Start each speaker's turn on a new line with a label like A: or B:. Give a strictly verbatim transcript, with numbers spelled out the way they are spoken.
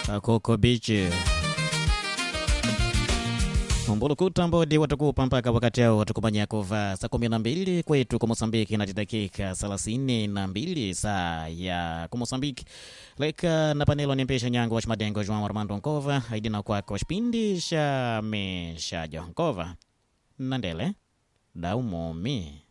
A: Coco Beach. Mbulukuta mbodi watakupa mpaka wakati hao watakumanya kova saa kumi na mbili kwetu kwa Mozambiki na dakika thelathini na mbili saa ya kwa Mozambiki. Leka na panelo ni mpesha nyango wa Madengo João Armando Nkova haidina kwa kwa shpindi sha mesha Nkova. Nandele Daumomi.